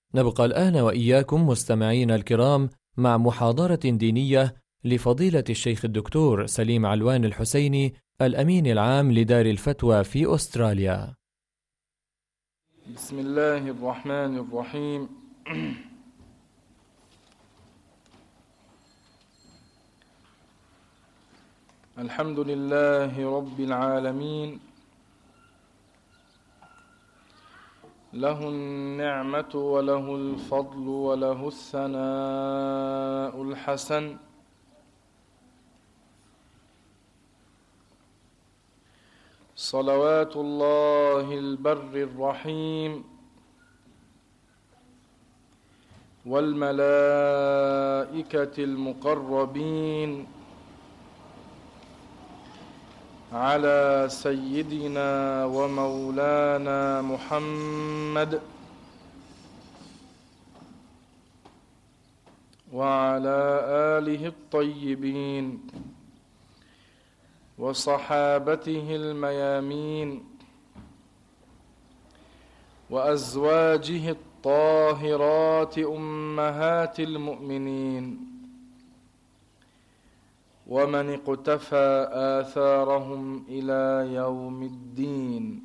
نبقى الآن وإياكم مستمعين الكرام مع محاضرة دينية لفضيلة الشيخ الدكتور سليم علوان الحسيني، الأمين العام لدار الفتوى في أستراليا. بسم الله الرحمن الرحيم. الحمد لله رب العالمين، له النعمة وله الفضل وله الثناء الحسن، صلوات الله البر الرحيم والملائكة المقربين على سيدنا ومولانا محمد وعلى آله الطيبين وصحابته الميامين وأزواجه الطاهرات أمهات المؤمنين ومن اقتفى آثارهم إلى يوم الدين.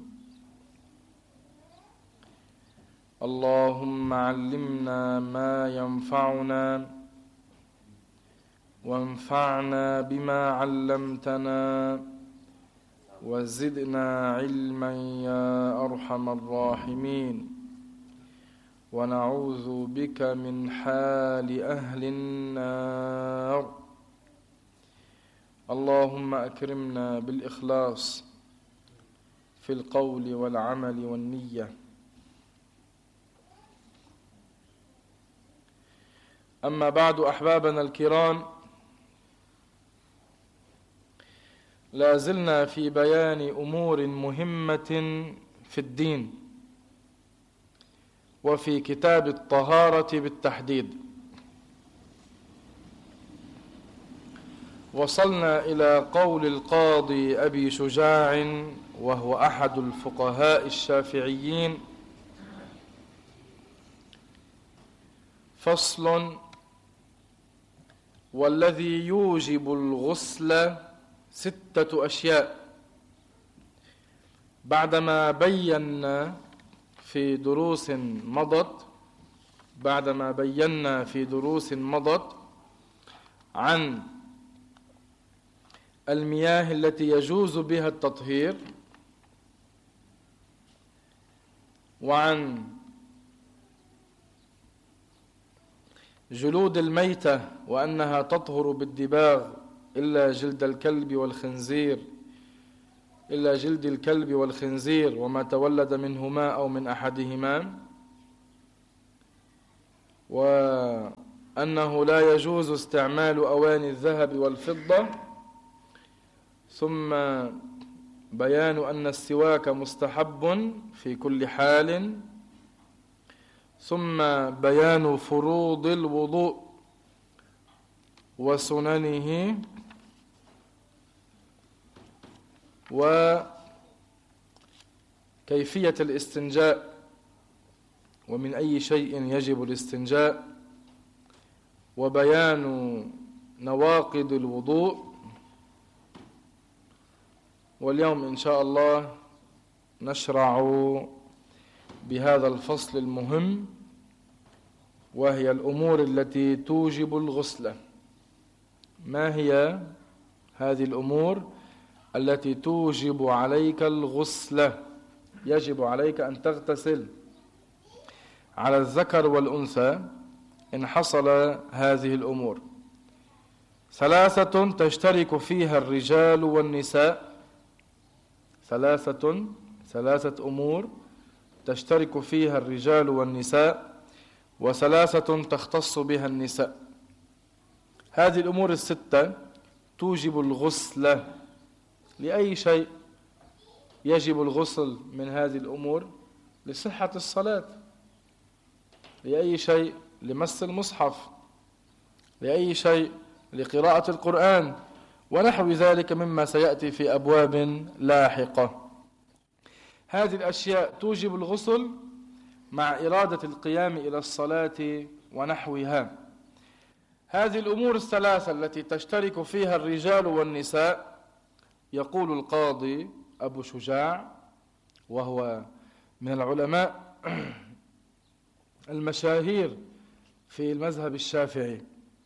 اللهم علمنا ما ينفعنا وانفعنا بما علمتنا وزدنا علما يا أرحم الراحمين، ونعوذ بك من حال أهل النار. اللهم أكرمنا بالإخلاص في القول والعمل والنية. أما بعد، أحبابنا الكرام، لا زلنا في بيان أمور مهمة في الدين وفي كتاب الطهارة بالتحديد. وصلنا إلى قول القاضي أبي شجاع، وهو أحد الفقهاء الشافعيين: فصل: والذي يوجب الغسل 6 أشياء. بعدما بينا في دروس مضت عن المياه التي يجوز بها التطهير، وعن جلود الميتة وأنها تطهر بالدباغ إلا جلد الكلب والخنزير وما تولد منهما أو من أحدهما، وأنه لا يجوز استعمال أواني الذهب والفضة، ثم بيان أن السواك مستحب في كل حال، ثم بيان فروض الوضوء وسننه وكيفية الاستنجاء ومن أي شيء يجب الاستنجاء، وبيان نواقض الوضوء. واليوم إن شاء الله نشرع بهذا الفصل المهم، وهي الأمور التي توجب الغسل. ما هي هذه الأمور التي توجب عليك الغسل؟ يجب عليك أن تغتسل على الذكر والأنثى إن حصل هذه الأمور. 3 تشترك فيها الرجال والنساء. 3 أمور تشترك فيها الرجال والنساء، و3 تختص بها النساء. هذه الأمور 6 توجب الغسل. لأي شيء يجب الغسل من هذه الأمور؟ لصحة الصلاة. لأي شيء؟ لمس المصحف. لأي شيء؟ لقراءة القرآن، ونحو ذلك مما سيأتي في أبواب لاحقة. هذه الأشياء توجب الغسل مع إرادة القيام إلى الصلاة ونحوها. هذه الأمور الثلاثة التي تشترك فيها الرجال والنساء، يقول القاضي أبو شجاع وهو من العلماء المشاهير في المذهب الشافعي،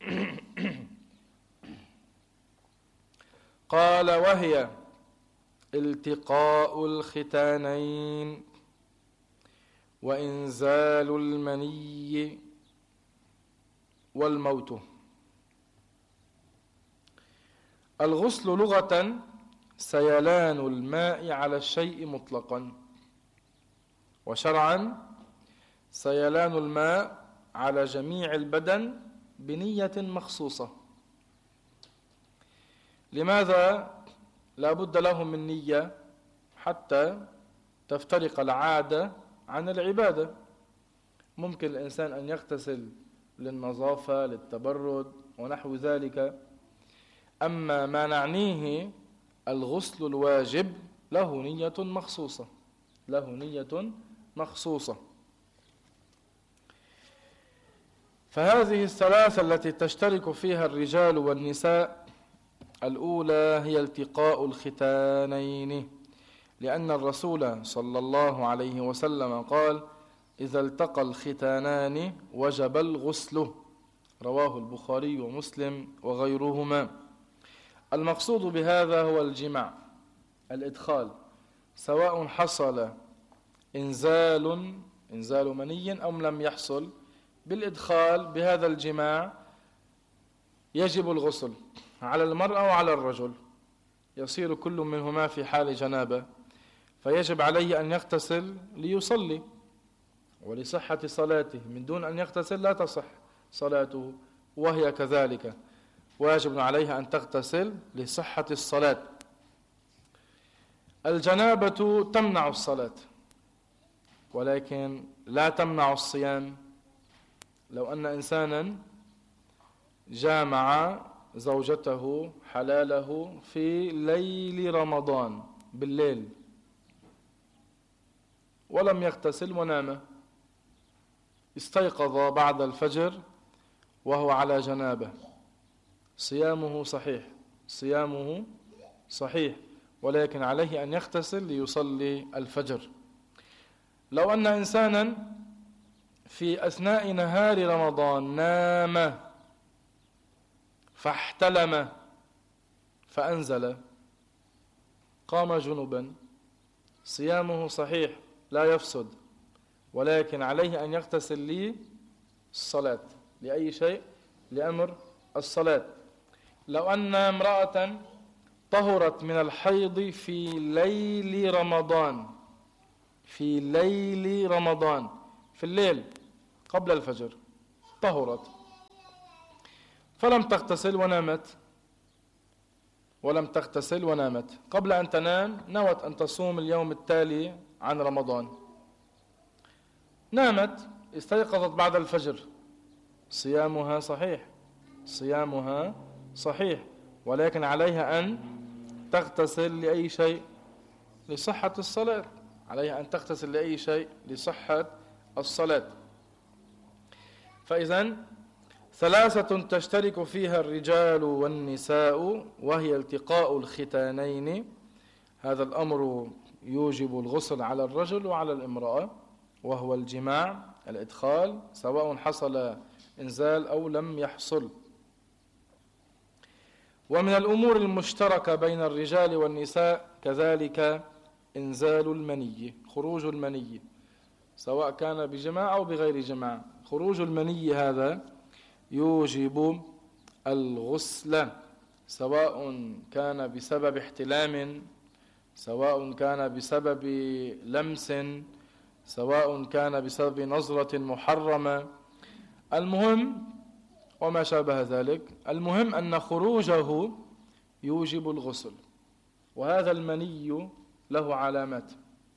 قال: وهي التقاء الختانين وإنزال المني والموت. الغسل لغة سيلان الماء على الشيء مطلقا، وشرعا سيلان الماء على جميع البدن بنية مخصوصة. لماذا لا بد له من نية؟ حتى تفترق العادة عن العبادة. ممكن الإنسان أن يغتسل للنظافة، للتبرد ونحو ذلك، أما ما نعنيه الغسل الواجب له نية مخصوصة، له نية مخصوصة. فهذه الثلاثة التي تشترك فيها الرجال والنساء: الأولى هي التقاء الختانين، لأن الرسول صلى الله عليه وسلم قال: إذا التقى الختانان وجب الغسل، رواه البخاري ومسلم وغيرهما. المقصود بهذا هو الجماع، الإدخال، سواء حصل إنزال مني أو لم يحصل. بالإدخال بهذا الجماع يجب الغسل على المرأة وعلى الرجل، يصير كل منهما في حال جنابة، فيجب عليه أن يغتسل ليصلي ولصحة صلاته. من دون أن يغتسل لا تصح صلاته، وهي كذلك واجب عليها أن تغتسل لصحة الصلاة. الجنابة تمنع الصلاة ولكن لا تمنع الصيام. لو أن إنسانا جامع زوجته حلاله في ليل رمضان بالليل ولم يغتسل ونام، استيقظ بعد الفجر وهو على جنابه، صيامه صحيح، ولكن عليه أن يغتسل ليصلي الفجر. لو أن إنسانا في أثناء نهار رمضان نام فاحتلم فأنزل، قام جنبا، صيامه صحيح لا يفسد، ولكن عليه أن يغتسل للصلاة. لأي شيء؟ لأمر الصلاة. لو أن امرأة طهرت من الحيض في ليل رمضان، في الليل قبل الفجر طهرت، فلم تغتسل ونامت، قبل أن تنام نوت أن تصوم اليوم التالي عن رمضان، نامت، استيقظت بعد الفجر، صيامها صحيح، ولكن عليها أن تغتسل لأي شيء؟ لصحة الصلاة، عليها أن تغتسل لأي شيء؟ لصحة الصلاة. فإذن ثلاثة تشترك فيها الرجال والنساء، وهي التقاء الختانين، هذا الأمر يوجب الغسل على الرجل وعلى الامرأة، وهو الجماع، الإدخال، سواء حصل إنزال أو لم يحصل. ومن الأمور المشتركة بين الرجال والنساء كذلك إنزال المني، خروج المني، سواء كان بجماع أو بغير جماع. خروج المني هذا يوجب الغسل، سواء كان بسبب احتلام، سواء كان بسبب لمس، سواء كان بسبب نظرة محرمة، المهم وما شابه ذلك، المهم أن خروجه يوجب الغسل. وهذا المني له علامات،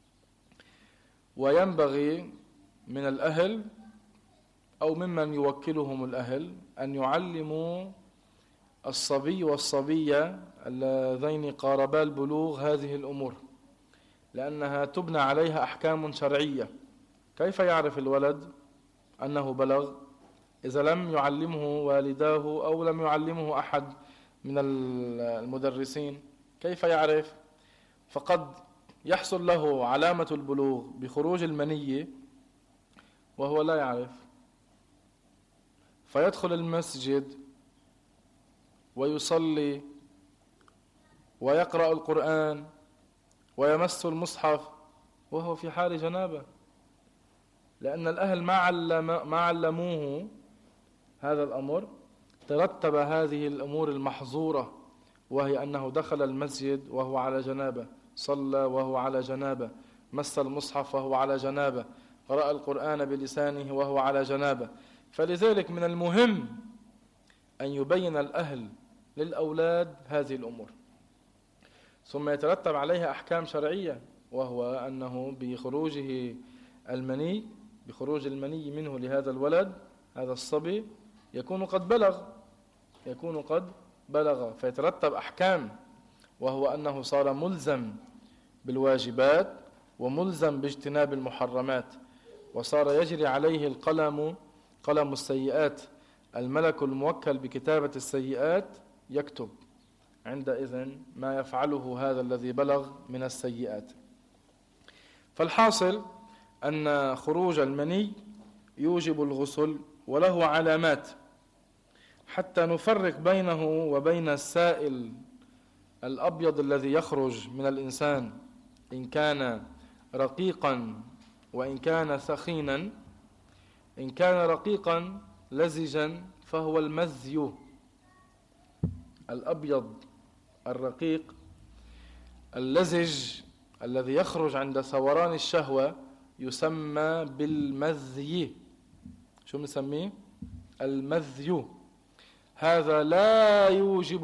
وينبغي من الأهل أو ممن يوكلهم الأهل أن يعلموا الصبي والصبية اللذين قاربا البلوغ هذه الأمور، لأنها تبنى عليها أحكام شرعية كيف يعرف الولد أنه بلغ إذا لم يعلمه والداه أو لم يعلمه أحد من المدرسين؟ كيف يعرف؟ فقد يحصل له علامة البلوغ بخروج المني وهو لا يعرف، فيدخل المسجد ويصلي ويقرأ القرآن ويمس المصحف وهو في حال جنابة، لأن الأهل ما علموه هذا الأمر. ترتب هذه الأمور المحظورة، وهي أنه دخل المسجد وهو على جنابة، صلى وهو على جنابة، مس المصحف وهو على جنابة، قرأ القرآن بلسانه وهو على جنابة. فلذلك من المهم أن يبين الأهل للأولاد هذه الأمور، ثم يترتب عليها أحكام شرعية، وهو أنه بخروج المني منه لهذا الولد، هذا الصبي يكون قد بلغ، فيترتب أحكام، وهو أنه صار ملزم بالواجبات وملزم باجتناب المحرمات، وصار يجري عليه قلم السيئات، الملك الموكل بكتابة السيئات يكتب عندئذ ما يفعله هذا الذي بلغ من السيئات. فالحاصل أن خروج المني يوجب الغسل، وله علامات حتى نفرق بينه وبين السائل الأبيض الذي يخرج من الإنسان إن كان رقيقا وإن كان ثخينا. إن كان رقيقا لزجا فهو المذي، الأبيض الرقيق اللزج الذي يخرج عند ثوران الشهوة يسمى بالمذي. شو نسميه؟ المذي. هذا لا يوجب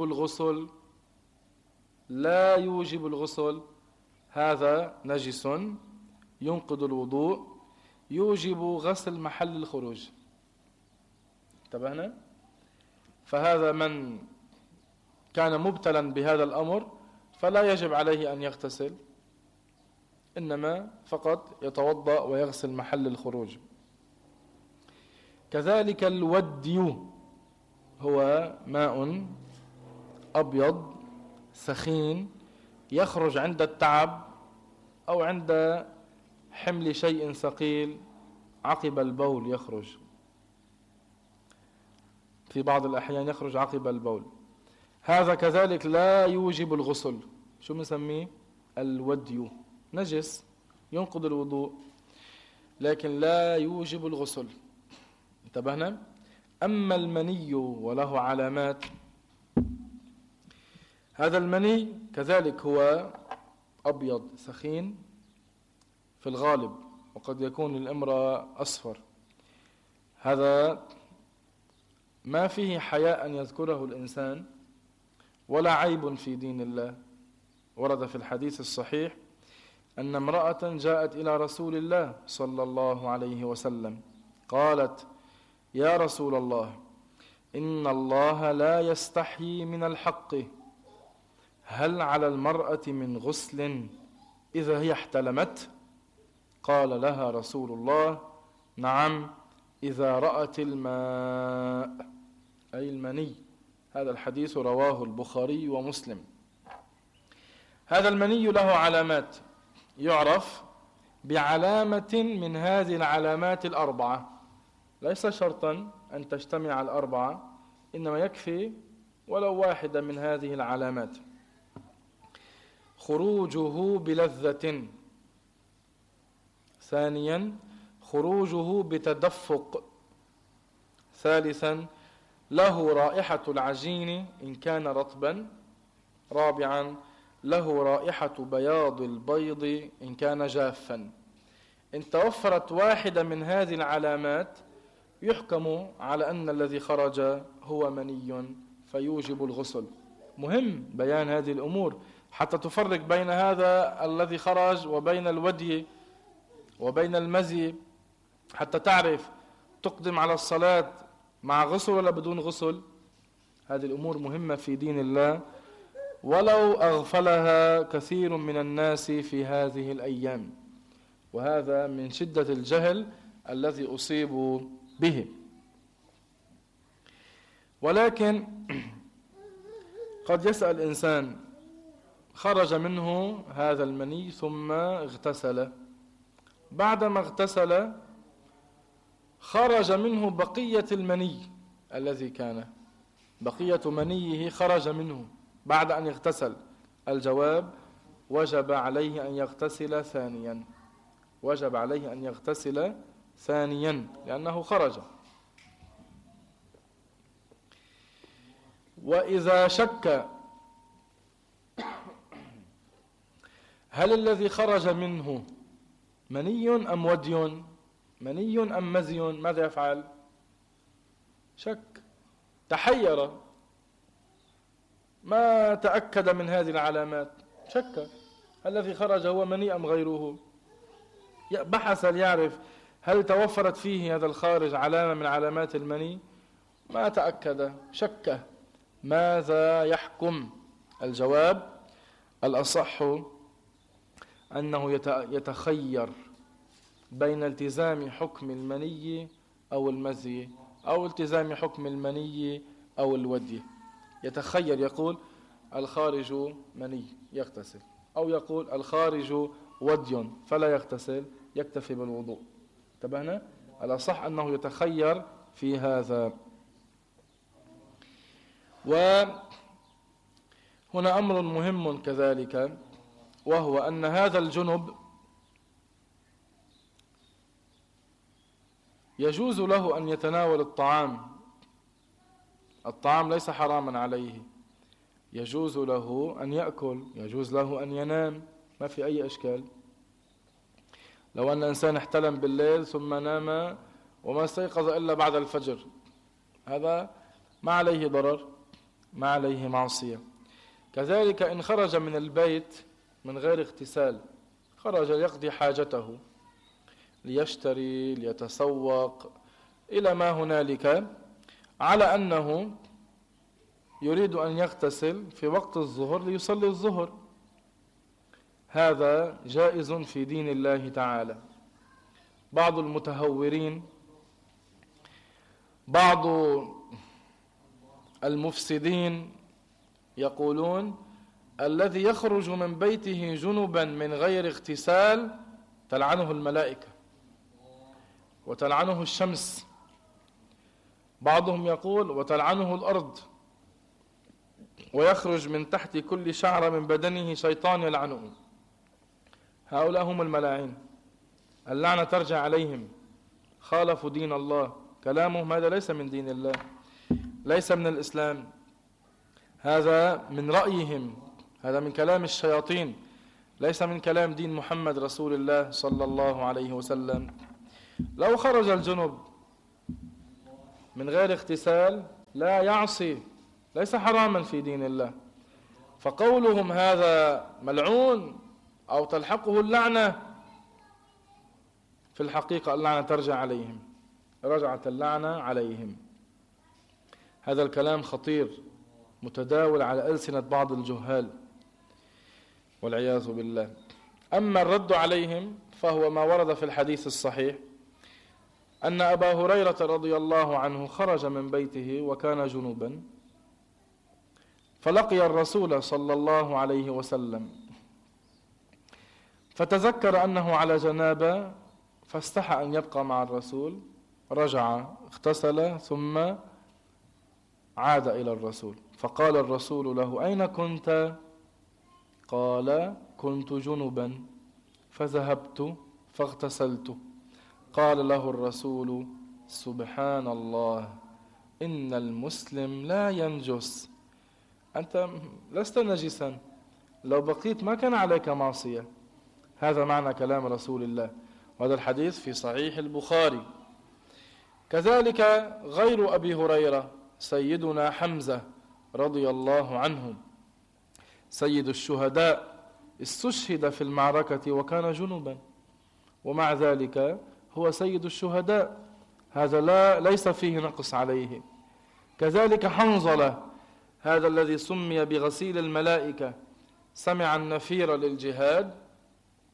الغسل، هذا نجس ينقض الوضوء، يوجب غسل محل الخروج. انتبهنا؟ فهذا من كان مبتلا بهذا الأمر فلا يجب عليه أن يغتسل، إنما فقط يتوضأ ويغسل محل الخروج. كذلك الودي هو ماء أبيض سخين يخرج عند التعب أو عند حمل شيء ثقيل عقب البول، يخرج في بعض الأحيان يخرج عقب البول. هذا كذلك لا يوجب الغسل. شو نسميه؟ الودي، نجس ينقض الوضوء لكن لا يوجب الغسل. انتبهنا؟ أما المني وله علامات، هذا المني كذلك هو أبيض سخين في الغالب، وقد يكون الإمرأة أصفر. هذا ما فيه حياء أن يذكره الإنسان ولا عيب في دين الله. ورد في الحديث الصحيح أن امرأة جاءت إلى رسول الله صلى الله عليه وسلم قالت: يا رسول الله، إن الله لا يستحيي من الحق، هل على المرأة من غسل إذا هي احتلمت؟ قال لها رسول الله: نعم، إذا رأت الماء، أي المني. هذا الحديث رواه البخاري ومسلم. هذا المني له علامات، يعرف بعلامة من هذه العلامات الأربعة، ليس شرطا أن تجتمع الأربعة، إنما يكفي ولو واحدة من هذه العلامات. خروجه بلذة، ثانيا خروجه بتدفق، ثالثا له رائحة العجين إن كان رطبا، رابعا له رائحة بياض البيض إن كان جافا. إن توفرت واحدة من هذه العلامات يحكم على أن الذي خرج هو مني فيوجب الغسل. مهم بيان هذه الأمور حتى تفرق بين هذا الذي خرج وبين الودي وبين المزي، حتى تعرف تقدم على الصلاة مع غسل ولا بدون غسل. هذه الأمور مهمة في دين الله، ولو أغفلها كثير من الناس في هذه الأيام. وهذا من شدة الجهل الذي أصيبوا به. ولكن قد يسأل إنسان: خرج منه هذا المني ثم اغتسل، بعدما اغتسل خرج منه بقية المني الذي كان، بقية منيه خرج منه بعد أن اغتسل. الجواب: وجب عليه أن يغتسل ثانيا، وجب عليه أن يغتسل ثانيا لأنه خرج. وإذا شك هل الذي خرج منه مني أم ودي، مني أم مزي، ماذا يفعل؟ شك، تحير، ما تأكد من هذه العلامات، شك هل الذي خرج هو مني أم غيره. بحث ليعرف هل توفرت فيه هذا الخارج علامة من علامات المني، ما تأكد، شك. ماذا يحكم؟ الجواب: الأصح أنه يتخير بين التزام حكم المني أو المزي، أو التزام حكم المني أو الودي. يتخير، يقول الخارج مني يغتسل، أو يقول الخارج ودي فلا يغتسل، يكتفي بالوضوء. انتبهنا؟ الأصح أنه يتخير في هذا. وهنا أمر مهم كذلك، وهو أن هذا الجنب يجوز له أن يتناول الطعام، الطعام ليس حراما عليه، يجوز له أن يأكل، يجوز له أن ينام، ما في أي إشكال. لو أن إنسان احتلم بالليل ثم نام وما استيقظ إلا بعد الفجر، هذا ما عليه ضرر، ما عليه معصية. كذلك إن خرج من البيت من غير اغتسال، خرج يقضي حاجته، ليشتري، ليتسوق، إلى ما هنالك، على أنه يريد أن يغتسل في وقت الظهر ليصلي الظهر، هذا جائز في دين الله تعالى. بعض المتهورين، بعض المفسدين يقولون: الذي يخرج من بيته جنبا من غير اغتسال تلعنه الملائكة وتلعنه الشمس، بعضهم يقول وتلعنه الأرض، ويخرج من تحت كل شعرة من بدنه شيطان يلعنه. هؤلاء هم الملاعين، اللعنة ترجع عليهم، خالفوا دين الله، كلامهم هذا ليس من دين الله، ليس من الإسلام، هذا من رأيهم، هذا من كلام الشياطين، ليس من كلام دين محمد رسول الله صلى الله عليه وسلم. لو خرج الجنب من غير اغتسال لا يعصي، ليس حراما في دين الله، فقولهم هذا ملعون أو تلحقه اللعنة، في الحقيقة اللعنة ترجع عليهم، رجعت اللعنة عليهم. هذا الكلام خطير متداول على ألسنة بعض الجهال والعياذ بالله. أما الرد عليهم فهو ما ورد في الحديث الصحيح أن أبا هريرة رضي الله عنه خرج من بيته وكان جنوبا، فلقي الرسول صلى الله عليه وسلم، فتذكر أنه على جنابة، فاستحى أن يبقى مع الرسول، رجع اغتسل ثم عاد إلى الرسول، فقال الرسول له: أين كنت؟ قال: كنت جنبا فذهبت فاغتسلت. قال له الرسول: سبحان الله، إن المسلم لا ينجس، أنت لست نجسا، لو بقيت ما كان عليك معصية. هذا معنى كلام رسول الله، وهذا الحديث في صحيح البخاري. كذلك غير أبي هريرة سيدنا حمزة رضي الله عنه سيد الشهداء، استشهد في المعركة وكان جنبا، ومع ذلك هو سيد الشهداء، هذا ليس فيه نقص عليه. كذلك حنظلة هذا الذي سمي بغسيل الملائكة، سمع النفير للجهاد،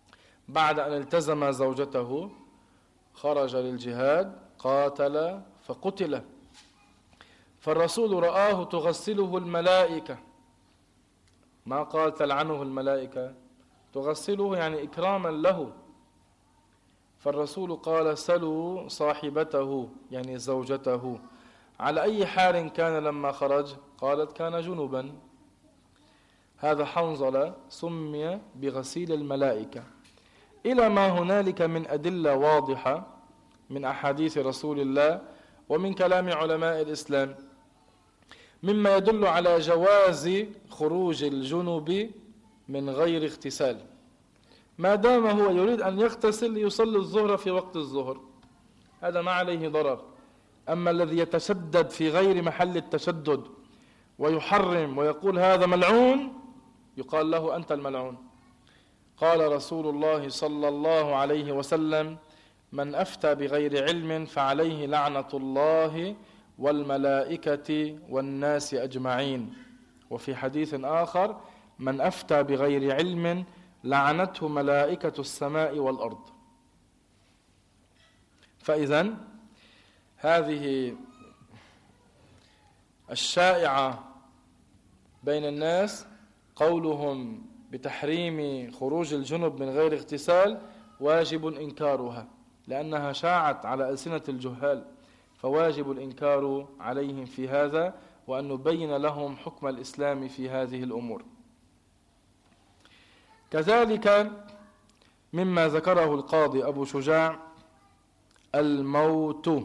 بعد أن التزم زوجته خرج للجهاد، قاتل فقتل، فالرسول رآه تغسله الملائكة، ما قال تلعنه الملائكة، تغسله يعني إكراما له. فالرسول قال سلوا صاحبته يعني زوجته على أي حال كان لما خرج، قالت كان جنبا. هذا حنظلة سمي بغسيل الملائكة، إلى ما هنالك من أدلة واضحة من أحاديث رسول الله ومن كلام علماء الإسلام مما يدل على جواز خروج الجنب من غير اغتسال، ما دام هو يريد أن يغتسل ليصلي الظهر في وقت الظهر، هذا ما عليه ضرر. أما الذي يتشدد في غير محل التشدد ويحرم ويقول هذا ملعون، يقال له أنت الملعون. قال رسول الله صلى الله عليه وسلم من أفتى بغير علم فعليه لعنة الله والملائكة والناس أجمعين. وفي حديث آخر من أفتى بغير علم لعنته ملائكة السماء والأرض. فإذن هذه الشائعة بين الناس قولهم بتحريم خروج الجنب من غير اغتسال واجب إنكارها، لأنها شاعت على ألسنة الجهال، فواجب الإنكار عليهم في هذا، وأن نبين لهم حكم الإسلام في هذه الأمور. كذلك مما ذكره القاضي أبو شجاع الموت،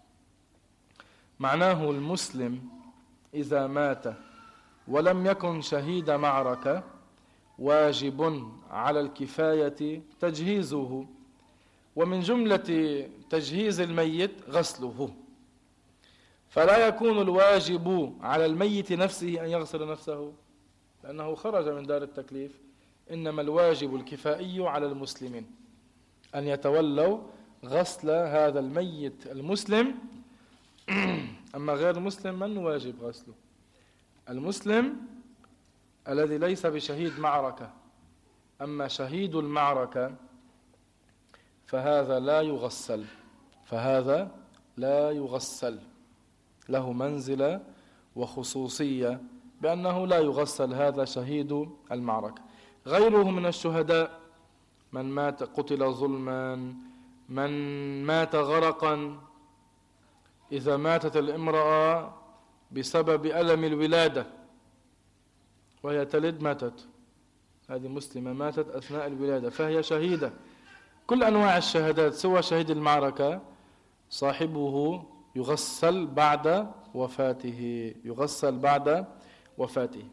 معناه المسلم إذا مات ولم يكن شهيد معركة واجب على الكفاية تجهيزه، ومن جملة تجهيز الميت غسله، فلا يكون الواجب على الميت نفسه أن يغسل نفسه لأنه خرج من دار التكليف، إنما الواجب الكفائي على المسلمين أن يتولوا غسل هذا الميت المسلم. أما غير المسلم من واجب غسله؟ المسلم الذي ليس بشهيد معركة، أما شهيد المعركة فهذا لا يغسل، له منزلة وخصوصية بأنه لا يغسل، هذا شهيد المعركة. غيره من الشهداء من مات قتل ظلما، من مات غرقا، إذا ماتت الامرأة بسبب ألم الولادة وهي تلد ماتت، هذه مسلمة ماتت أثناء الولادة فهي شهيدة. كل أنواع الشهادات سوى شهيد المعركة صاحبه يغسل بعد وفاته.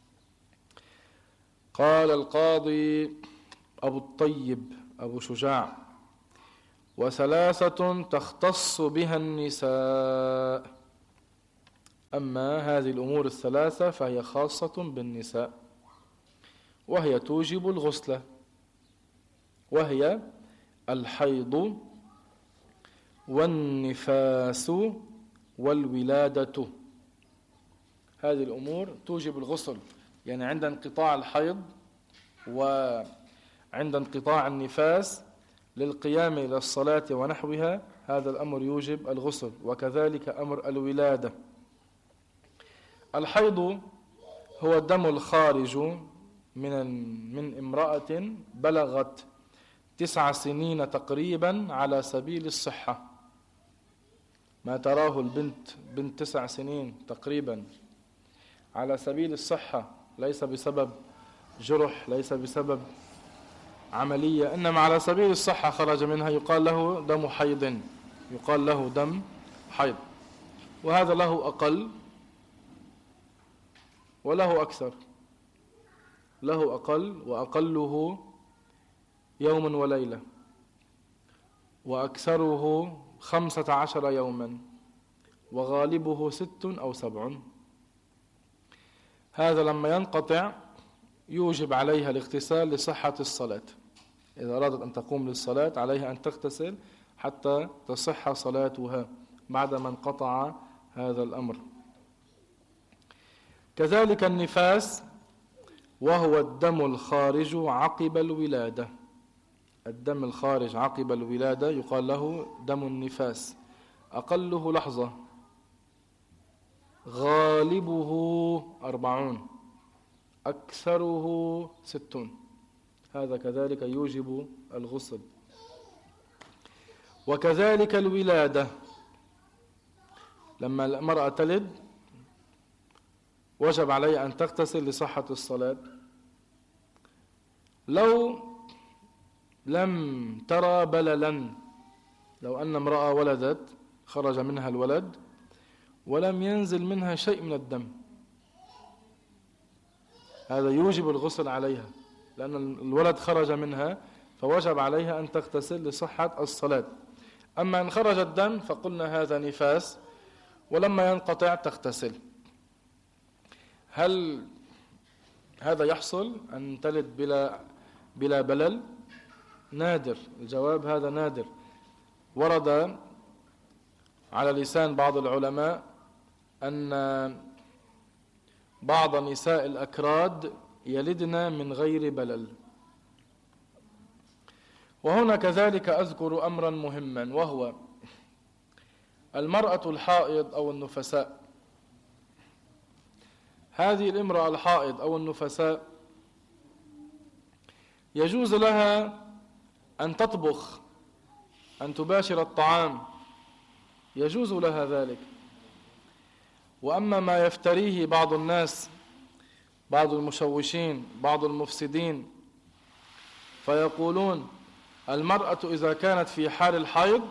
قال القاضي أبو الطيب أبو شجاع وثلاثة تختص بها النساء، أما هذه الأمور الثلاثة فهي خاصة بالنساء، وهي توجب الغسل، وهي الحيض والنفاس والولادة. هذه الأمور توجب الغسل، يعني عند انقطاع الحيض وعند انقطاع النفاس للقيام إلى الصلاة ونحوها، هذا الأمر يوجب الغسل، وكذلك أمر الولادة. الحيض هو الدم الخارج من امرأة بلغت 9 سنين تقريبا على سبيل الصحة، ما تراه البنت بنت 9 سنين تقريبا على سبيل الصحة، ليس بسبب جرح، ليس بسبب عملية، إنما على سبيل الصحة خرج منها، يقال له دم حيض، يقال له دم حيض. وهذا له أقل وله أكثر، له أقل وأقله يوم وليلة، وأكثره 15 يوما، وغالبه 6 أو 7. هذا لما ينقطع يوجب عليها الاغتسال لصحة الصلاة، إذا أرادت أن تقوم للصلاة عليها أن تغتسل حتى تصح صلاتها بعدما انقطع هذا الأمر. كذلك النفاس وهو الدم الخارج عقب الولادة، الدم الخارج عقب الولادة يقال له دم النفاس، أقله لحظة، غالبه 40، أكثره 60. هذا كذلك يوجب الغسل. وكذلك الولادة، لما المرأة تلد وجب عليها أن تغتسل لصحة الصلاة. لو لم ترى بللا، لو أن امرأة ولدت خرج منها الولد ولم ينزل منها شيء من الدم، هذا يوجب الغسل عليها، لأن الولد خرج منها فوجب عليها أن تغتسل لصحة الصلاة. أما إن خرج الدم فقلنا هذا نفاس، ولما ينقطع تغتسل. هل هذا يحصل أن تلد بلا بلل؟ نادر. الجواب هذا نادر. ورد على لسان بعض العلماء أن بعض نساء الأكراد يلدن من غير بلل. وهنا كذلك أذكر أمرا مهما، وهو المرأة الحائض أو النفساء. هذه الامرأة الحائض أو النفساء يجوز لها أن تطبخ، أن تباشر الطعام، يجوز لها ذلك. وأما ما يفتريه بعض الناس، بعض المشوشين، بعض المفسدين، فيقولون المرأة إذا كانت في حال الحيض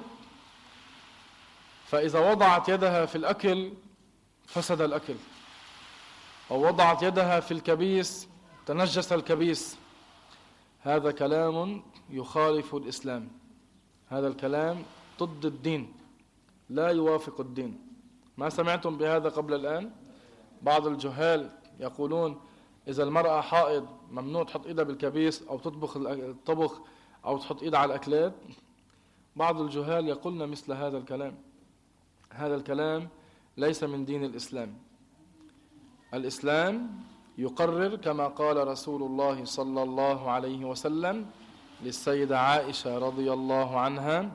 فإذا وضعت يدها في الأكل فسد الأكل، أو وضعت يدها في الكبيس تنجس الكبيس. هذا كلام يخالف الإسلام، هذا الكلام ضد الدين، لا يوافق الدين. ما سمعتم بهذا قبل الآن؟ بعض الجهال يقولون إذا المرأة حائض ممنوع تحط إيدها بالكبيس أو تطبخ الطبخ أو تحط إيدها على الأكلات. بعض الجهال يقولون مثل هذا الكلام. هذا الكلام ليس من دين الإسلام. الإسلام يقرر كما قال رسول الله صلى الله عليه وسلم للسيدة عائشة رضي الله عنها: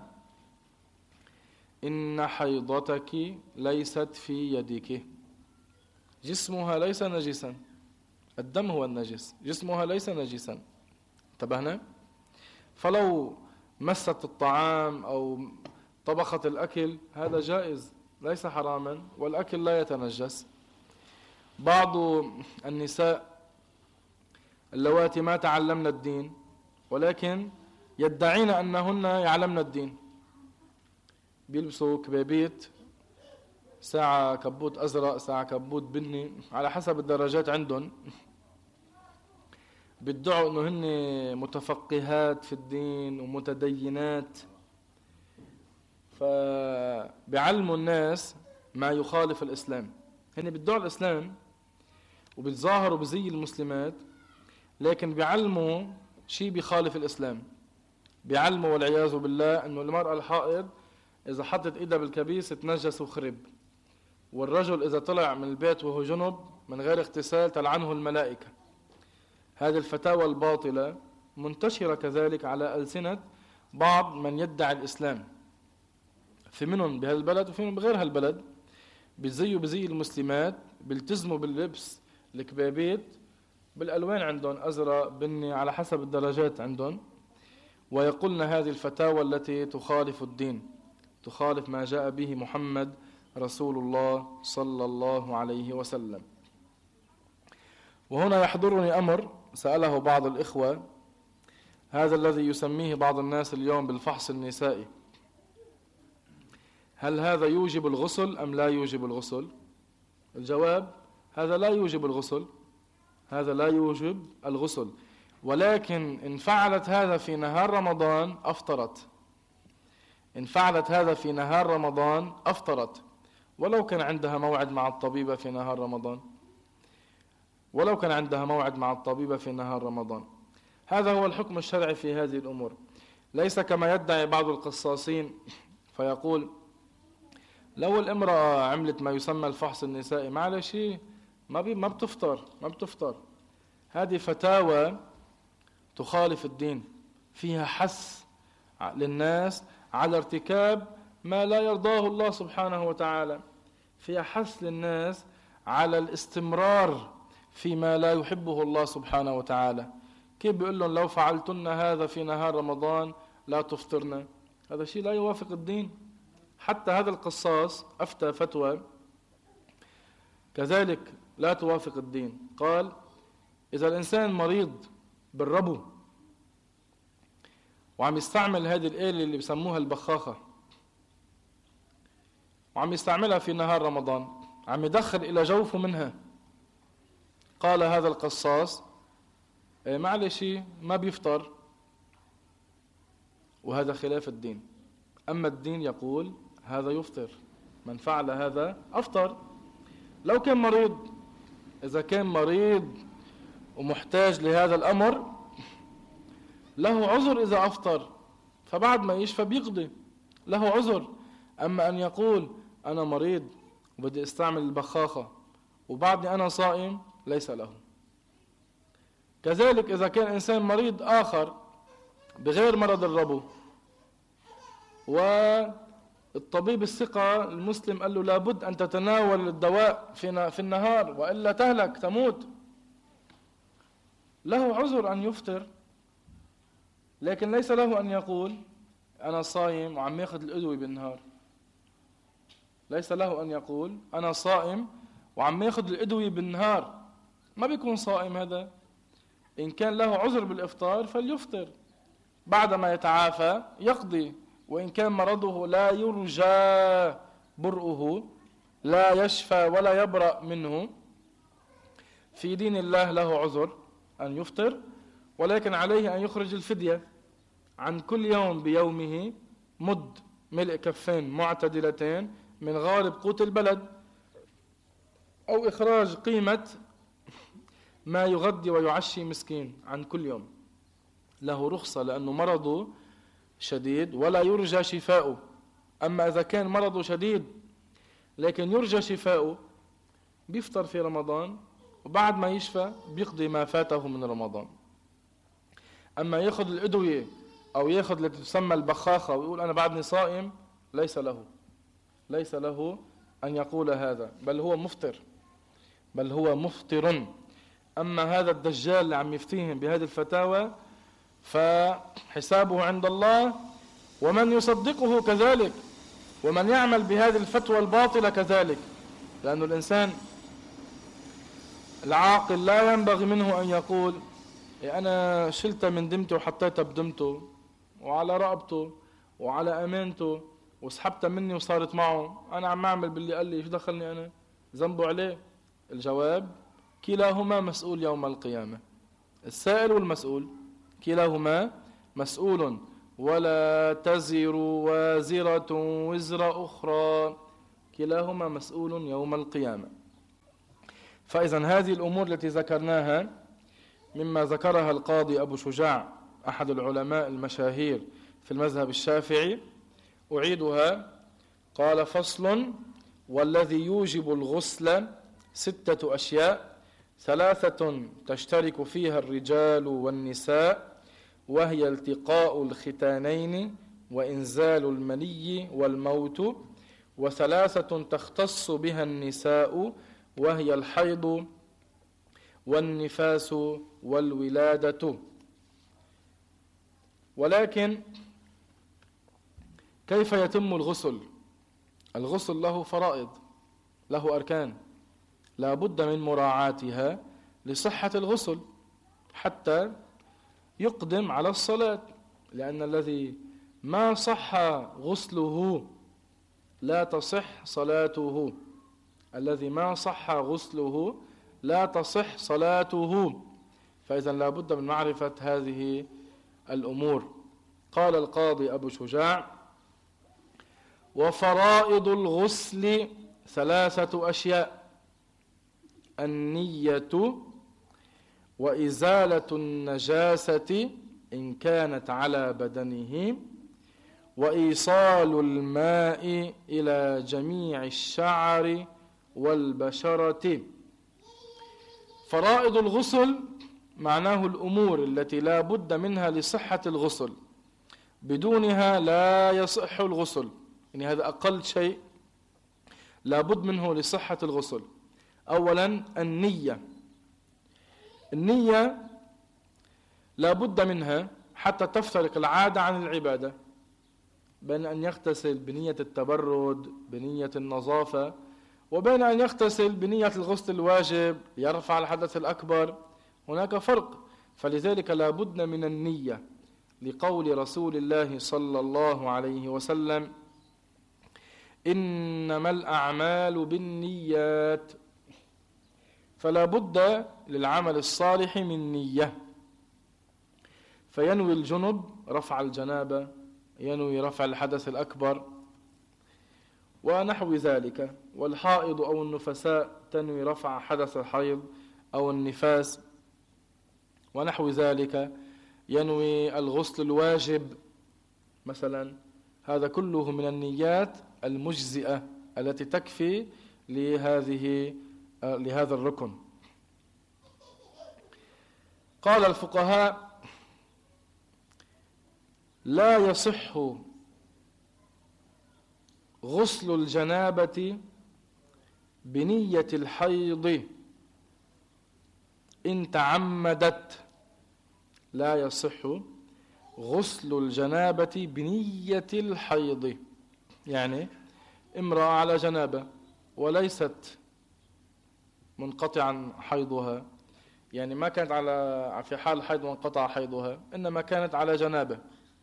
إن حيضتك ليست في يدك. جسمها ليس نجسا، الدم هو النجس، جسمها ليس نجسا. انتبهنا؟ فلو مست الطعام أو طبخت الأكل هذا جائز، ليس حراما، والأكل لا يتنجس. بعض النساء اللواتي ما تعلمن الدين ولكن يدعين أنهن يعلمن الدين، بيلبسوا كبابيت، ساعة كبوت أزرق، ساعة كبوت بني، على حسب الدرجات عندهم. بيدعوا أنه هن متفقهات في الدين ومتدينات، فبيعلموا الناس ما يخالف الإسلام. هن بيدعوا الإسلام وبيتظاهروا بزي المسلمات، لكن بيعلموا شيء بيخالف الإسلام. بيعلموا والعياذ بالله أنه المرأة الحائض إذا حطت إيدها بالكبيس تنجس وخرب، والرجل إذا طلع من البيت وهو جنب من غير اغتسال تلعنه الملائكة. هذه الفتاوى الباطلة منتشرة كذلك على ألسنة بعض من يدعي الإسلام، في منهم بهذا البلد وفي منهم بغير هالبلد. بيزيوا بزي المسلمات، بيلتزموا باللبس الكبابيت بالألوان عندهم، أزرق بني على حسب الدرجات عندهم، ويقولنا هذه الفتاوى التي تخالف الدين، تخالف ما جاء به محمد رسول الله صلى الله عليه وسلم. وهنا يحضرني أمر سأله بعض الإخوة، هذا الذي يسميه بعض الناس اليوم بالفحص النسائي، هل هذا يوجب الغسل أم لا يوجب الغسل؟ الجواب: هذا لا يوجب الغسل، هذا لا يوجب الغسل، ولكن إن فعلت هذا في نهار رمضان أفطرت. إن فعلت هذا في نهار رمضان أفطرت، ولو كان عندها موعد مع الطبيبة في نهار رمضان، ولو كان عندها موعد مع الطبيبة في نهار رمضان. هذا هو الحكم الشرعي في هذه الأمور، ليس كما يدعي بعض القصاصين فيقول لو الامرأة عملت ما يسمى الفحص النسائي معلش ما بتفطر. هذه فتاوى تخالف الدين، فيها حث للناس على ارتكاب ما لا يرضاه الله سبحانه وتعالى، فيها حث للناس على الاستمرار فيما لا يحبه الله سبحانه وتعالى. كيف بيقول لهم لو فعلتن هذا في نهار رمضان لا تفطرن؟ هذا شيء لا يوافق الدين. حتى هذا القصاص أفتى فتوى كذلك لا توافق الدين. قال إذا الإنسان مريض بالربو وعم يستعمل هذه الآلة اللي بسموها البخاخة وعم يستعملها في نهار رمضان، عم يدخل إلى جوفه منها، قال هذا القصاص معلش ما بيفطر، وهذا خلاف الدين. أما الدين يقول هذا يفطر، من فعل هذا أفطر. لو كان مريض، إذا كان مريض ومحتاج لهذا الأمر له عذر، إذا أفطر فبعد ما يشفى بيقضي، له عذر. أما أن يقول أنا مريض وبدي استعمل البخاخة وبعدني أنا صائم، ليس له. كذلك إذا كان إنسان مريض آخر بغير مرض الربو والطبيب الثقة المسلم قال له لابد أن تتناول الدواء في النهار وإلا تهلك تموت، له عذر أن يفطر، لكن ليس له أن يقول أنا صائم وعم ياخذ الأدوية بالنهار. ليس له أن يقول أنا صائم وعم ياخذ الأدوية بالنهار، ما بيكون صائم هذا. إن كان له عذر بالإفطار فليفطر، بعدما يتعافى يقضي. وإن كان مرضه لا يرجى برؤه، لا يشفى ولا يبرأ منه، في دين الله له عذر أن يفطر، ولكن عليه أن يخرج الفدية عن كل يوم بيومه مد ملء كفين معتدلتين من غالب قوت البلد، أو إخراج قيمة ما يغدي ويعشي مسكين عن كل يوم. له رخصة لأنه مرضه شديد ولا يرجى شفاؤه. أما إذا كان مرضه شديد لكن يرجى شفاؤه بيفطر في رمضان وبعد ما يشفى بيقضي ما فاته من رمضان. أما يأخذ الأدوية أو يأخذ التي تسمى البخاخة ويقول أنا بعدني صائم، ليس له أن يقول هذا، بل هو مفطر. أما هذا الدجال اللي عم يفتيهم بهذه الفتاوى فحسابه عند الله، ومن يصدقه كذلك، ومن يعمل بهذه الفتوى الباطلة كذلك. لأن الإنسان العاقل لا ينبغي منه أن يقول أنا شلت من دمته وحطيتها بدمته وعلى رقبته وعلى أمانته وسحبتها مني وصارت معه، أنا عم أعمل باللي قال لي، إيش دخلني أنا؟ ذنبه عليه. الجواب كلاهما مسؤول يوم القيامة، السائل والمسؤول كلاهما مسؤول، ولا تزر وازرة وزر أخرى، كلاهما مسؤول يوم القيامة. فإذن هذه الأمور التي ذكرناها مما ذكرها القاضي أبو شجاع أحد العلماء المشاهير في المذهب الشافعي أعيدها. قال فصل: والذي يوجب الغسل 6 أشياء، 3 تشترك فيها الرجال والنساء، وهي التقاء الختانين وإنزال المني والموت، و3 تختص بها النساء، وهي الحيض والنفاس والولادة. ولكن كيف يتم الغسل؟ الغسل له فرائض، له أركان، لا بد من مراعاتها لصحة الغسل حتى يقدم على الصلاة، لأن الذي ما صح غسله لا تصح صلاته، الذي ما صح غسله لا تصح صلاته. فإذا لا بد من معرفة هذه الأمور. قال القاضي أبو شجاع: وفرائض الغسل 3 أشياء: النية، وإزالة النجاسة إن كانت على بدنه، وإيصال الماء إلى جميع الشعر والبشرة. فرائض الغسل معناه الأمور التي لا بد منها لصحة الغسل، بدونها لا يصح الغسل، يعني هذا أقل شيء لا بد منه لصحة الغسل. أولا النية. النية لا بد منها حتى تفترق العادة عن العبادة، بين أن يغتسل بنية التبرد بنية النظافة، وبين أن يغتسل بنية الغسل الواجب يرفع الحدث الأكبر، هناك فرق. فلذلك لا بد من النية، لقول رسول الله صلى الله عليه وسلم: إنما الأعمال بالنيات. فلا بد للعمل الصالح من نية، فينوي الجنب رفع الجنابة، ينوي رفع الحدث الأكبر ونحو ذلك. والحائض أو النفساء تنوي رفع حدث الحيض أو النفاس ونحو ذلك، ينوي الغسل الواجب مثلا. هذا كله من النيات المجزئة التي تكفي لهذا الركن. قال الفقهاء: لا يصح غسل الجنابة بنية الحيض إن تعمدت. لا يصح غسل الجنابة بنية الحيض، يعني امرأة على جنابة وليست منقطعا حيضها، يعني ما كانت في حال حيض وانقطع حيضها، إنما كانت على جنابة،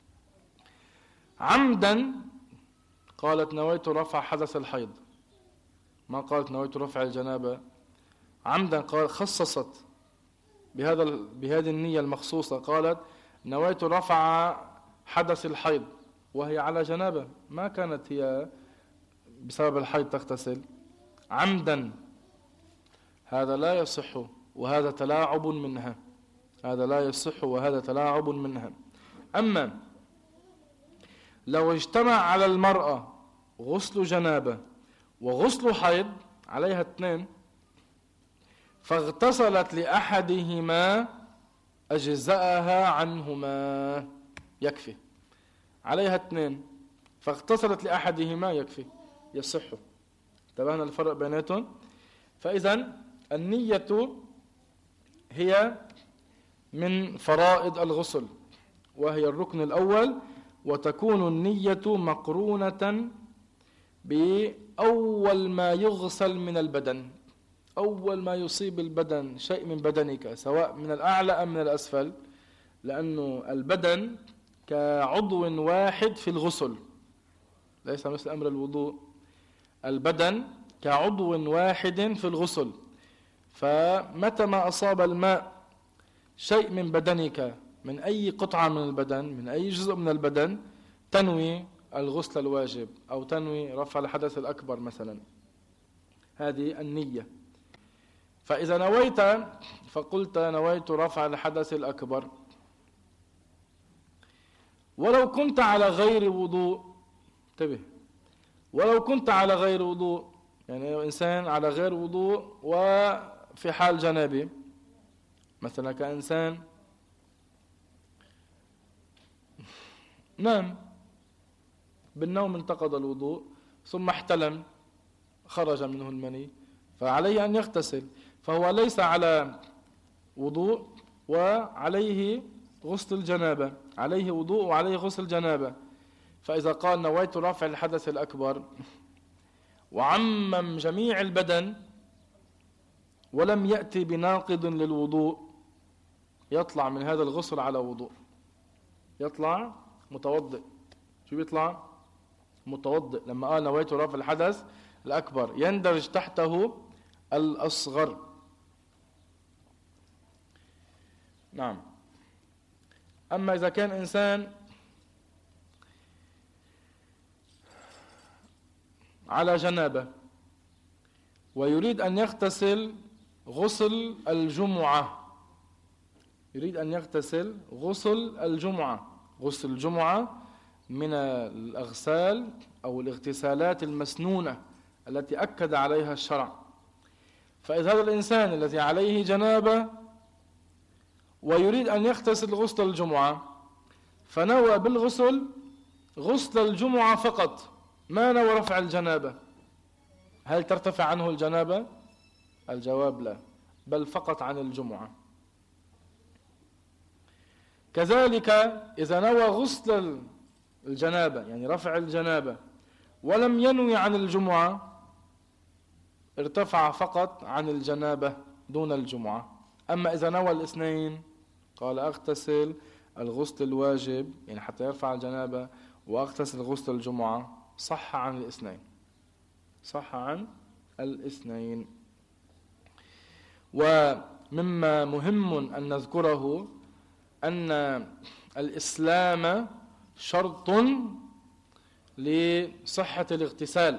عمدا قالت نويت رفع حدث الحيض، ما قالت نويت رفع الجنابة، عمدا قال خصصت بهذه النية المخصوصة، قالت نويت رفع حدث الحيض وهي على جنابة، ما كانت هي بسبب الحيض تغتسل، عمدا. هذا لا يصح وهذا تلاعب منها، هذا لا يصح وهذا تلاعب منها. أما لو اجتمع على المرأة غسل جنابة وغسل حيض، عليها اثنين، فاغتسلت لأحدهما أجزأها عنهما، يكفي. عليها اثنين فاغتسلت لأحدهما يكفي، يصح. انتبهنا الفرق بيناتهم؟ فإذا النية هي من فرائض الغسل وهي الركن الأول، وتكون النية مقرونة بأول ما يغسل من البدن، أول ما يصيب البدن شيء من بدنك سواء من الأعلى أم من الأسفل، لأنه البدن كعضو واحد في الغسل، ليس مثل أمر الوضوء، البدن كعضو واحد في الغسل. فمتى ما أصاب الماء شيء من بدنك، من أي قطعة من البدن، من أي جزء من البدن، تنوي الغسل الواجب أو تنوي رفع الحدث الأكبر مثلا، هذه النية. فإذا نويت فقلت نويت رفع الحدث الأكبر، ولو كنت على غير وضوء، انتبه، ولو كنت على غير وضوء، يعني إنسان على غير وضوء وفي حال جنابي مثلا، كإنسان نام بالنوم انتقض الوضوء ثم احتلم خرج منه المني، فعليه أن يغتسل، فهو ليس على وضوء وعليه غسل الجنابة، عليه وضوء وعليه غسل الجنابة. فإذا قال نويت رفع الحدث الأكبر وعمم جميع البدن ولم يأتي بناقض للوضوء، يطلع من هذا الغسل على وضوء، يطلع متوضئ. شو بيطلع؟ متوضئ. لما قال نويت رفع الحدث الأكبر يندرج تحته الأصغر. نعم. أما إذا كان إنسان على جنابة ويريد أن يغتسل غسل الجمعة، يريد أن يغتسل غسل الجمعة، غسل الجمعة من الأغسال أو الاغتسالات المسنونة التي أكد عليها الشرع. فإذا هذا الإنسان الذي عليه جنابة ويريد أن يغتسل غسل الجمعة، فنوى بالغسل غسل الجمعة فقط، ما نوى رفع الجنابة، هل ترتفع عنه الجنابة؟ الجواب لا، بل فقط عن الجمعة. كذلك إذا نوى غسل الجنابة يعني رفع الجنابة ولم ينوي عن الجمعة، ارتفع فقط عن الجنابة دون الجمعة. أما إذا نوى الاثنين، قال أغتسل الغسل الواجب يعني حتى يرفع الجنابة وأغتسل غسل الجمعة، صح عن الاثنين، صح عن الاثنين. ومما مهم أن نذكره أن الإسلام شرط لصحة الاغتسال،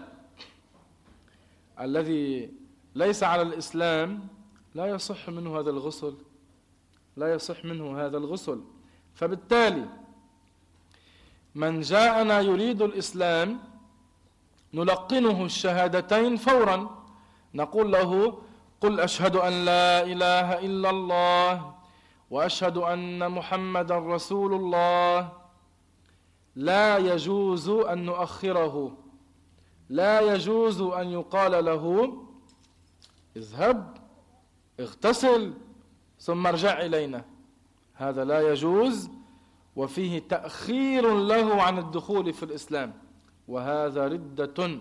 الذي ليس على الإسلام لا يصح منه هذا الغسل، لا يصح منه هذا الغسل. فبالتالي من جاءنا يريد الإسلام نلقنه الشهادتين فورا، نقول له قل أشهد أن لا إله إلا الله وأشهد أن محمد رسول الله. لا يجوز أن نؤخره، لا يجوز أن يقال له اذهب اغتسل ثم ارجع إلينا، هذا لا يجوز، وفيه تأخير له عن الدخول في الإسلام، وهذا ردة.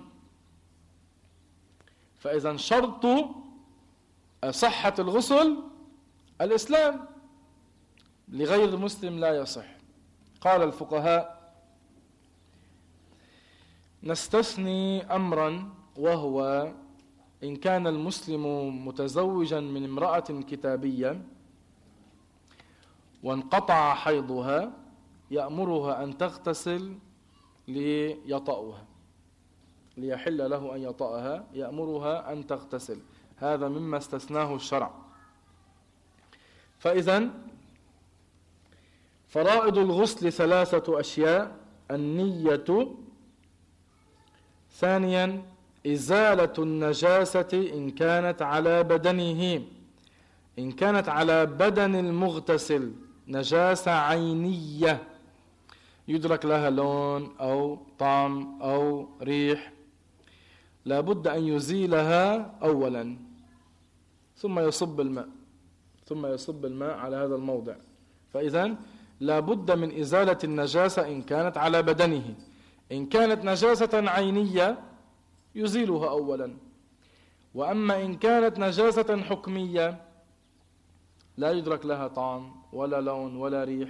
فإذا شرط صحة الغسل الإسلام، لغير المسلم لا يصح. قال الفقهاء نستثني أمرا، وهو إن كان المسلم متزوجا من امرأة كتابية وانقطع حيضها يأمرها أن تغتسل ليطأها، ليحل له أن يطأها، يأمرها أن تغتسل، هذا مما استثناه الشرع. فإذا فرائض الغسل 3 أشياء: النية، ثانيا إزالة النجاسة إن كانت على بدنه، إن كانت على بدن المغتسل نجاسة عينية يدرك لها لون أو طعم أو ريح، لابد أن يزيلها أولا ثم يصب الماء على هذا الموضع. فإذا لابد من إزالة النجاسة إن كانت على بدنه. إن كانت نجاسة عينية يزيلها أولا، وأما إن كانت نجاسة حكمية لا يدرك لها طعم ولا لون ولا ريح،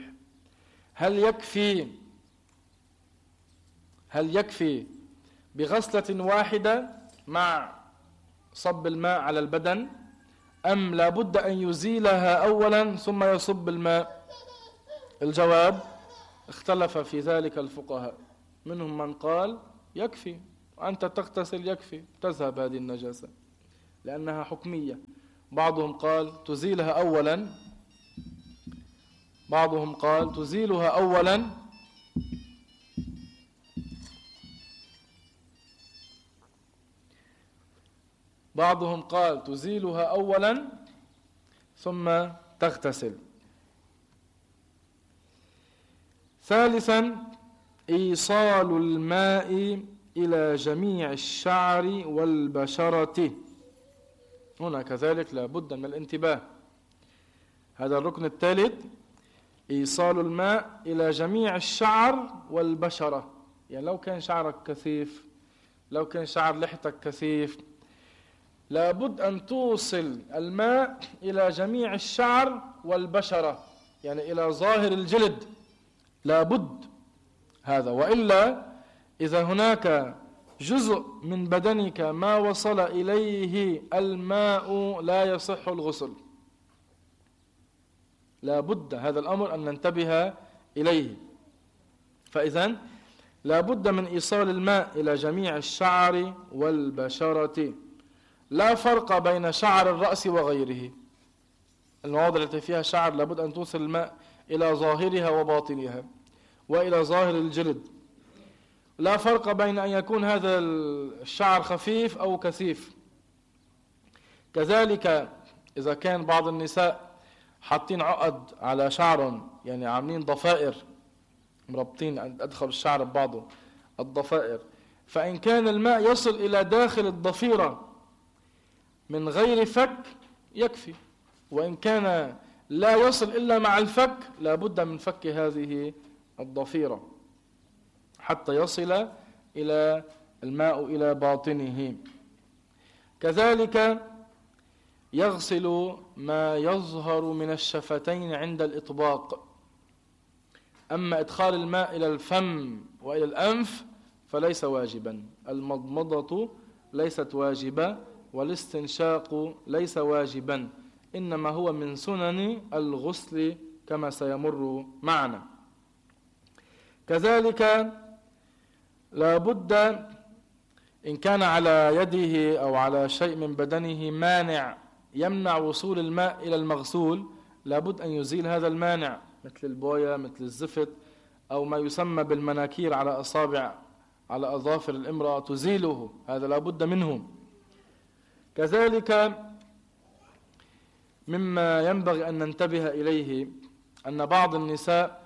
هل يكفي بغسلة واحدة مع صب الماء على البدن، أم لابد أن يزيلها أولا ثم يصب الماء؟ الجواب اختلف في ذلك الفقهاء، منهم من قال يكفي، أنت تغتسل يكفي، تذهب هذه النجاسة لأنها حكمية. بعضهم قال تزيلها أولا، بعضهم قال تزيلها أولا بعضهم قال تزيلها أولا ثم تغتسل. ثالثا إيصال الماء إلى جميع الشعر والبشرة، هنا كذلك لابد من الانتباه، هذا الركن الثالث، إيصال الماء إلى جميع الشعر والبشرة. يعني لو كان شعرك كثيف، لو كان شعر لحيتك كثيف، لابد أن توصل الماء إلى جميع الشعر والبشرة، يعني إلى ظاهر الجلد، لابد هذا، وإلا إذا هناك جزء من بدنك ما وصل إليه الماء لا يصح الغسل. لابد هذا الأمر أن ننتبه إليه. فإذن لابد من إيصال الماء إلى جميع الشعر والبشرة، لا فرق بين شعر الرأس وغيره، المواضع التي فيها شعر لابد أن توصل الماء إلى ظاهرها وباطنها وإلى ظاهر الجلد، لا فرق بين أن يكون هذا الشعر خفيف أو كثيف. كذلك إذا كان بعض النساء حاطين عقد على شعرهم، يعني عاملين ضفائر مربطين أدخل الشعر ببعضه الضفائر، فإن كان الماء يصل إلى داخل الضفيرة من غير فك يكفي، وإن كان لا يصل إلا مع الفك لابد من فك هذه الضفيرة حتى يصل إلى الماء إلى باطنه. كذلك يغسل ما يظهر من الشفتين عند الإطباق. أما إدخال الماء إلى الفم وإلى الأنف فليس واجبا. المضمضة ليست واجبة والاستنشاق ليس واجبا، إنما هو من سنن الغسل كما سيمر معنا. كذلك لا بد إن كان على يده أو على شيء من بدنه مانع يمنع وصول الماء إلى المغسول، لابد أن يزيل هذا المانع، مثل البوية، مثل الزفت، أو ما يسمى بالمناكير على أصابع على أظافر الامرأة، تزيله، هذا لابد منه. كذلك مما ينبغي أن ننتبه إليه أن بعض النساء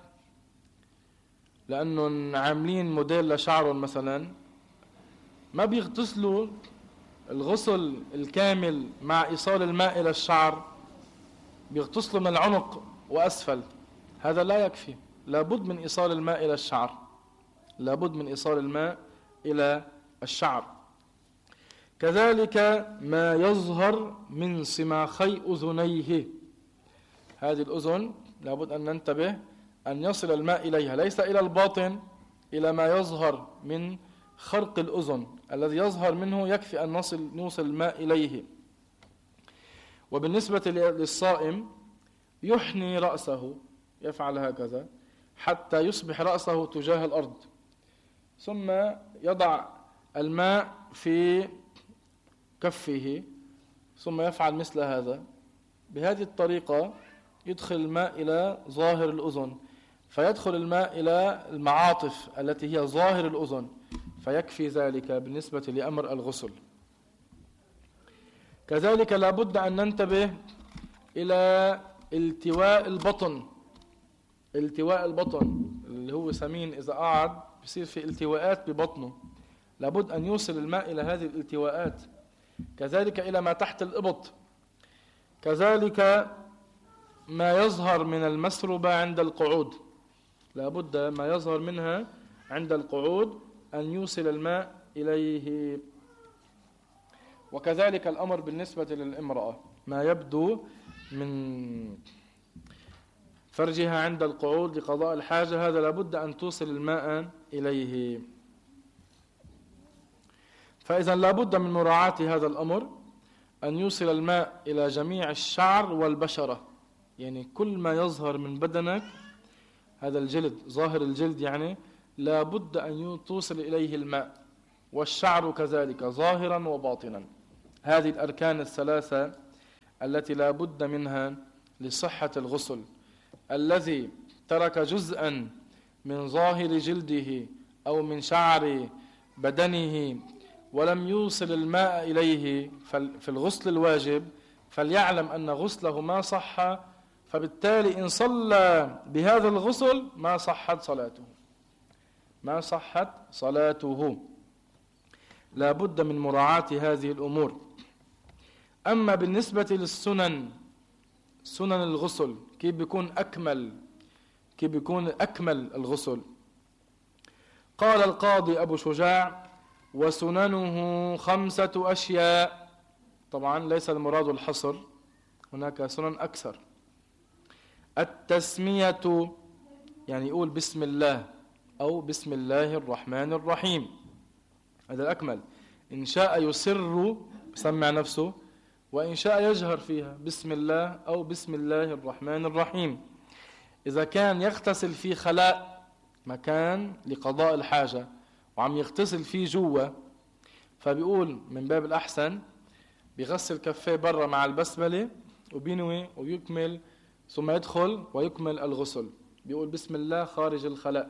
لأنهم عاملين موديل لشعرهم مثلا ما بيغتسلوا الغسل الكامل مع إيصال الماء إلى الشعر، بيغتسلوا من العنق وأسفل، هذا لا يكفي، لابد من إيصال الماء إلى الشعر، لابد من إيصال الماء إلى الشعر. كذلك ما يظهر من سماخي أذنيه، هذه الأذن لابد أن ننتبه أن يصل الماء إليها، ليس إلى الباطن، إلى ما يظهر من خرق الأذن، الذي يظهر منه يكفي أن نوصل الماء إليه. وبالنسبة للصائم يحني رأسه، يفعل هكذا حتى يصبح رأسه تجاه الأرض، ثم يضع الماء في كفه، ثم يفعل مثل هذا. بهذه الطريقة يدخل الماء إلى ظاهر الأذن، فيدخل الماء إلى المعاطف التي هي ظاهر الأذن، فيكفي ذلك بالنسبة لأمر الغسل. كذلك لابد أن ننتبه إلى التواء البطن. التواء البطن اللي هو سمين، إذا قعد بيصير في التواءات ببطنه، لابد أن يوصل الماء إلى هذه الالتواءات. كذلك إلى ما تحت الإبط. كذلك ما يظهر من المسربة عند القعود، لابد ما يظهر منها عند القعود أن يوصل الماء إليه. وكذلك الأمر بالنسبة للامرأة، ما يبدو من فرجها عند القعود لقضاء الحاجة، هذا لابد أن توصل الماء إليه. فإذا لابد من مراعاة هذا الأمر، أن يوصل الماء إلى جميع الشعر والبشرة، يعني كل ما يظهر من بدنك، هذا الجلد، ظاهر الجلد يعني لابد أن توصل إليه الماء، والشعر كذلك ظاهرا وباطنا. هذه الأركان الثلاثة التي لا بد منها لصحة الغسل. الذي ترك جزءا من ظاهر جلده أو من شعر بدنه ولم يوصل الماء إليه في الغسل الواجب فليعلم أن غسله ما صح، فبالتالي إن صلى بهذا الغسل ما صحت صلاته، ما صحت صلاته. لا بد من مراعاة هذه الأمور. أما بالنسبة للسنن، سنن الغسل كيف بيكون أكمل الغسل؟ قال القاضي أبو شجاع: وسننه 5 أشياء. طبعا ليس المراد الحصر، هناك سنن أكثر. التسمية، يعني يقول بسم الله أو بسم الله الرحمن الرحيم، هذا الأكمل. إن شاء يسر بسمع نفسه، وإن شاء يجهر فيها بسم الله أو بسم الله الرحمن الرحيم. إذا كان يغتسل في خلاء، مكان لقضاء الحاجة، وعم يغتسل فيه جوا، فبيقول من باب الأحسن بيغسل كفيه برا مع البسملة وبينوي ويكمل، ثم يدخل ويكمل الغسل، بيقول بسم الله خارج الخلاء.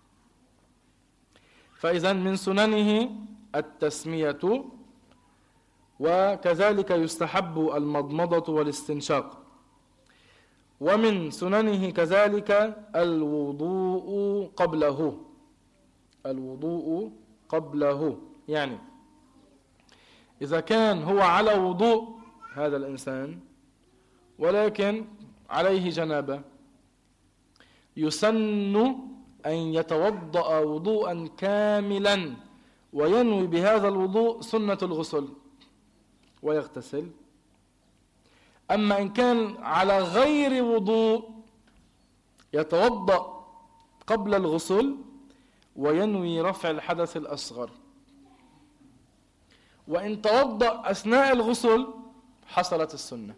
فإذا من سننه التسمية. وكذلك يستحب المضمضة والاستنشاق. ومن سننه كذلك الوضوء قبله. يعني إذا كان هو على وضوء هذا الإنسان ولكن عليه جنابة، يسن أن يتوضأ وضوءا كاملا وينوي بهذا الوضوء سنة الغسل ويغتسل. أما إن كان على غير وضوء يتوضأ قبل الغسل وينوي رفع الحدث الأصغر. وإن توضأ أثناء الغسل حصلت السنة.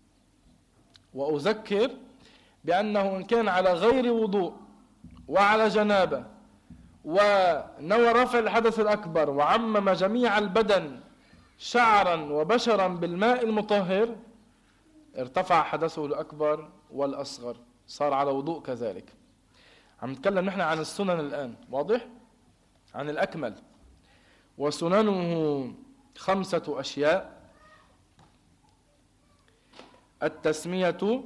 وأذكر بأنه إن كان على غير وضوء وعلى جنابة ونوى رفع الحدث الأكبر وعمم جميع البدن شعرا وبشرا بالماء المطهر ارتفع حدثه الأكبر والأصغر، صار على وضوء كذلك. عم نتكلم نحن عن السنن الآن، واضح؟ عن الأكمل. وسننه 5 أشياء: التسمية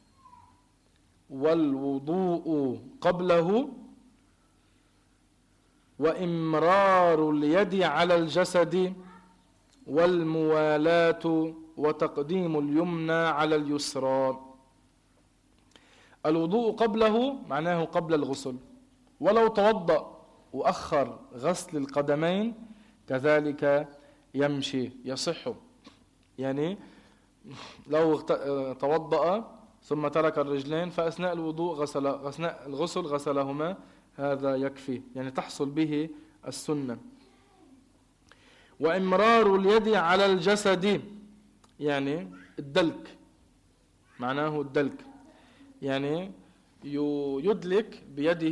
والوضوء قبله وإمرار اليد على الجسد والموالاة وتقديم اليمنى على اليسرى. الوضوء قبله معناه قبل الغسل، ولو توضأ وأخر غسل القدمين كذلك يمشي يصح. يعني لو توضأ ثم ترك الرجلين فأثناء الوضوء أثناء الغسل غسلهما، هذا يكفي، يعني تحصل به السنة. وإمرار اليد على الجسد يعني الدلك، معناه الدلك، يعني يدلك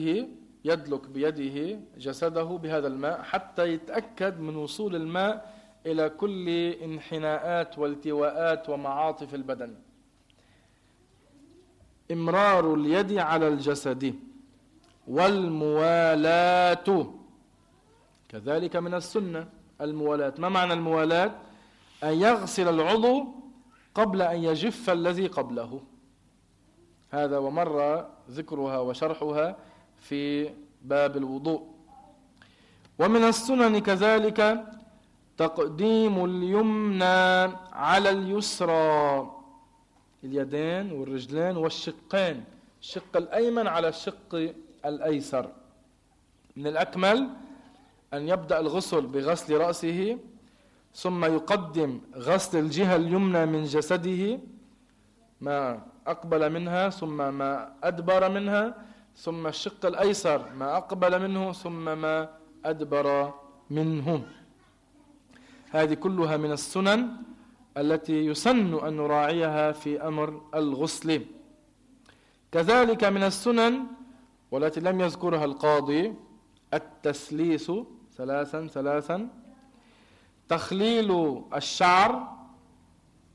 بيده جسده بهذا الماء حتى يتأكد من وصول الماء إلى كل انحناءات والتواءات ومعاطف البدن. إمرار اليد على الجسد. والموالاة كذلك من السنة. الموالاة، ما معنى الموالاة؟ أن يغسل العضو قبل أن يجف الذي قبله. هذا ومر ذكرها وشرحها في باب الوضوء. ومن السنن كذلك تقديم اليمنى على اليسرى، اليدين والرجلين والشقين، الشق الأيمن على الشق الأيسر. من الأكمل أن يبدأ الغسل بغسل رأسه، ثم يقدم غسل الجهة اليمنى من جسده، ما أقبل منها ثم ما أدبر منها، ثم الشق الأيسر ما أقبل منه ثم ما أدبر منه. هذه كلها من السنن التي يسن أن نراعيها في أمر الغسل. كذلك من السنن والتي لم يذكرها القاضي التسليس ثلاثا، تخليل الشعر